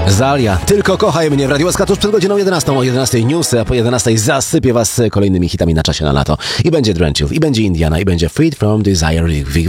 Zalia, tylko kochaj mnie w Radiu SK tuż przed godziną 11. O 11 newsy, a po 11 zasypię was kolejnymi hitami na czasie na lato. I będzie Drench, i będzie Indiana, i będzie Freed from Desire.